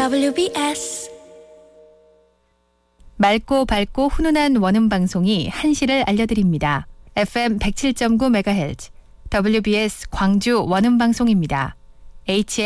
WBS 맑고 밝고 훈훈한 원음 방송이 한시를 알려드립니다. FM 107.9MHz WBS 광주 원음 방송입니다.